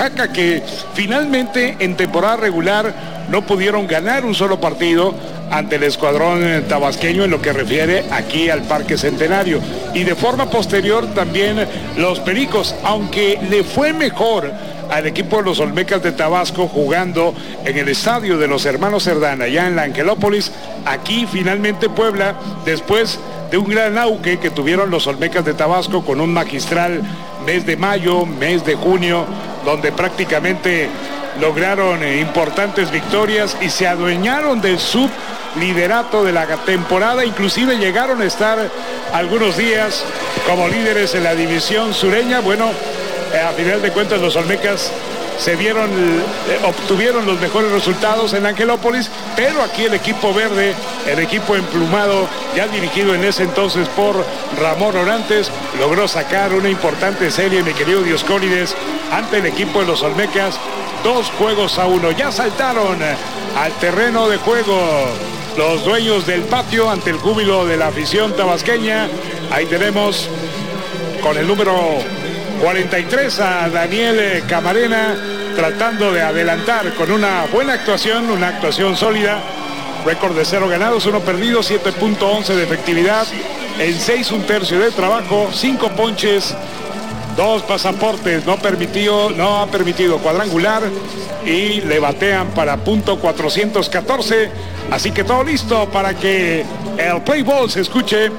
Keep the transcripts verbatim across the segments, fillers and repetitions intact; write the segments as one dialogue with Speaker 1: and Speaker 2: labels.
Speaker 1: destaca que finalmente en temporada regular no pudieron ganar un solo partido ante el escuadrón tabasqueño en lo que refiere aquí al Parque Centenario. Y de forma posterior también los Pericos, aunque le fue mejor al equipo de los Olmecas de Tabasco jugando en el estadio de los hermanos Cerdán, allá en la Angelópolis, aquí finalmente Puebla, después de un gran auge que tuvieron los Olmecas de Tabasco con un magistral mes de mayo, mes de junio, donde prácticamente lograron eh, importantes victorias y se adueñaron del subliderato de la temporada, inclusive llegaron a estar algunos días como líderes en la división sureña. Bueno, eh, a final de cuentas los Olmecas se vieron, eh, obtuvieron los mejores resultados en Angelópolis, pero aquí el equipo verde, el equipo emplumado, ya dirigido en ese entonces por Ramón Orantes, logró sacar una importante serie, mi querido Dioscórides, ante el equipo de los Olmecas, dos juegos a uno. Ya saltaron al terreno de juego los dueños del patio ante el júbilo de la afición tabasqueña. Ahí tenemos con el número cuarenta y tres a Daniel Camarena, tratando de adelantar con una buena actuación, una actuación sólida. Récord de cero ganados, uno perdido, siete punto once de efectividad, en seis un tercio de trabajo, cinco ponches, dos pasaportes, no permitió, no ha permitido cuadrangular y le batean para punto cuatrocientos catorce. Así que todo listo para que el play ball se escuche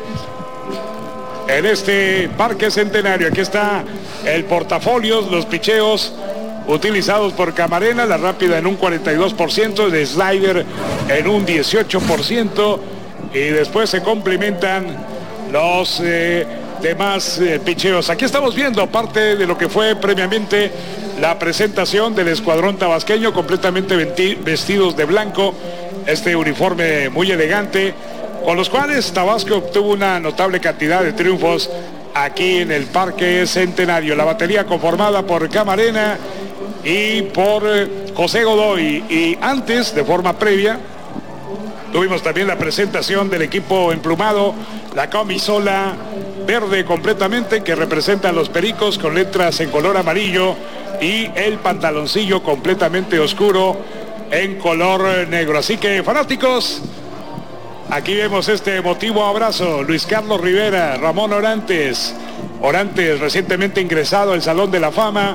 Speaker 1: en este Parque Centenario. Aquí está el portafolio, los picheos utilizados por Camarena, la rápida en un cuarenta y dos por ciento, el slider en un dieciocho por ciento, y después se complementan los eh, demás eh, picheos. Aquí estamos viendo parte de lo que fue previamente la presentación del escuadrón tabasqueño, completamente vestidos de blanco, este uniforme muy elegante, con los cuales Tabasco obtuvo una notable cantidad de triunfos aquí en el Parque Centenario. La batería conformada por Camarena y por José Godoy. Y antes, de forma previa, tuvimos también la presentación del equipo emplumado, la camisola verde completamente que representa a los Pericos con letras en color amarillo y el pantaloncillo completamente oscuro en color negro. Así que, fanáticos, aquí vemos este emotivo abrazo. Luis Carlos Rivera, Ramón Orantes, Orantes recientemente ingresado al Salón de la Fama,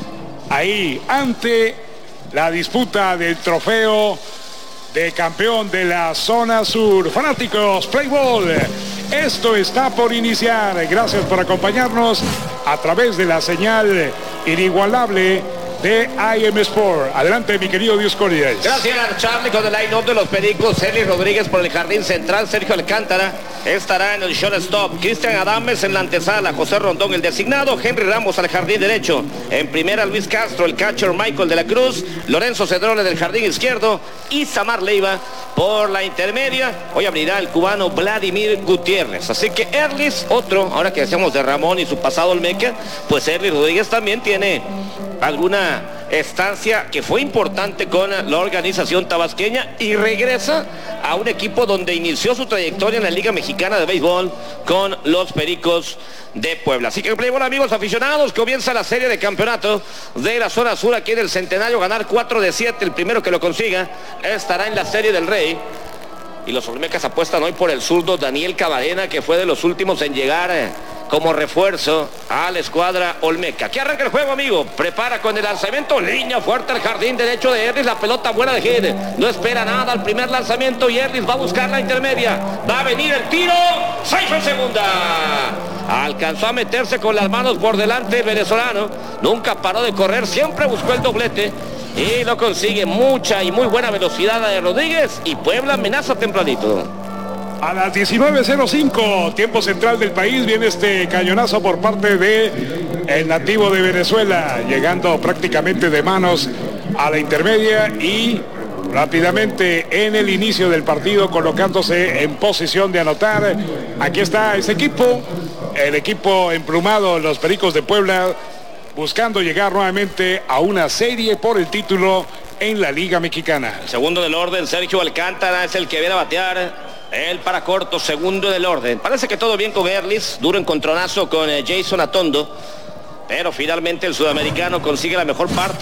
Speaker 1: ahí ante la disputa del trofeo de campeón de la zona sur. Fanáticos, play ball, esto está por iniciar. Gracias por acompañarnos a través de la señal inigualable de I M Sport. Adelante, mi querido Dioscórides.
Speaker 2: Gracias, Charlie, con el line-up de los Pericos. Eli Rodríguez por el jardín central, Sergio Alcántara estará en el shortstop, Cristian Adames en la antesala, José Rondón el designado, Henry Ramos al jardín derecho, en primera Luis Castro, el catcher Michael de la Cruz, Lorenzo Cedrone del jardín izquierdo y Samar Leiva por la intermedia. Hoy abrirá el cubano Vladimir Gutiérrez. Así que Erlis, otro, ahora que decíamos de Ramón y su pasado Olmeca, pues Eli Rodríguez también tiene alguna estancia que fue importante con la organización tabasqueña y regresa a un equipo donde inició su trayectoria en la Liga Mexicana de Béisbol con los Pericos de Puebla. Así que playboy, amigos aficionados, comienza la serie de campeonato de la zona sur aquí en el Centenario. Ganar cuatro de siete, el primero que lo consiga estará en la Serie del Rey. Y los Olmecas apuestan hoy por el zurdo Daniel Camarena, que fue de los últimos en llegar eh, como refuerzo a la escuadra Olmeca. Aquí arranca el juego, amigo. Prepara con el lanzamiento. Línea fuerte al jardín derecho de Erlis. La pelota buena de hit. No espera nada al primer lanzamiento y Erlis va a buscar la intermedia. Va a venir el tiro. Safe en segunda. Alcanzó a meterse con las manos por delante el venezolano. Nunca paró de correr. Siempre buscó el doblete. Y lo consigue. Mucha y muy buena velocidad de Rodríguez. Y Puebla amenaza tempranito.
Speaker 1: A las diecinueve cero cinco, tiempo central del país, viene este cañonazo por parte de el nativo de Venezuela, llegando prácticamente de manos a la intermedia y rápidamente en el inicio del partido colocándose en posición de anotar. Aquí está ese equipo, el equipo emplumado, los Pericos de Puebla, buscando llegar nuevamente a una serie por el título en la Liga Mexicana.
Speaker 2: El segundo del orden, Sergio Alcántara, es el que viene a batear. El para corto, segundo del orden. Parece que todo bien con Erlis. Duro encontronazo con eh, Jason Atondo. Pero finalmente el sudamericano consigue la mejor parte.